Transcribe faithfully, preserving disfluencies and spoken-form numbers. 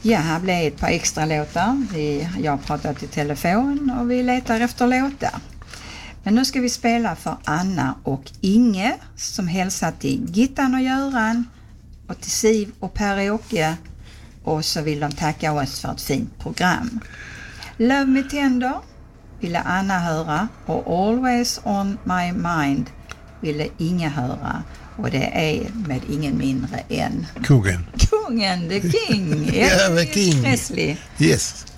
Ja, här blev ett par extra låtar. Vi, jag har pratat i telefon och vi letar efter låtar. Men nu ska vi spela för Anna och Inge som hälsar till Gittan och Göran och till Siv och Per-Åke. Och så vill de tacka oss för ett fint program. Love Me Tender ville Anna höra och Always On My Mind ville Inge höra. Och det är med ingen mindre än kungen. Kungen, the king. Ja, the king. Presley. Yes.